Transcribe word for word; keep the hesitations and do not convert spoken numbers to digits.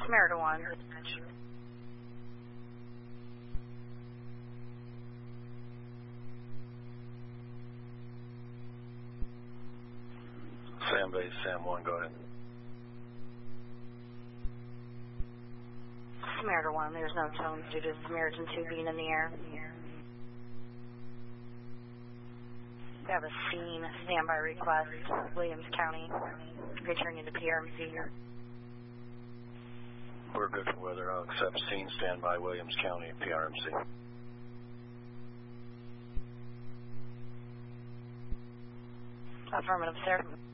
Samaritan one. Sam base, Sam one, go ahead. Samaritan one, there's no tone due to Samaritan two being in the air. We have a scene, standby request, Williams County, returning to P R M C. We're good for weather. I'll accept scene, standby, Williams County, P R M C. Affirmative, sir.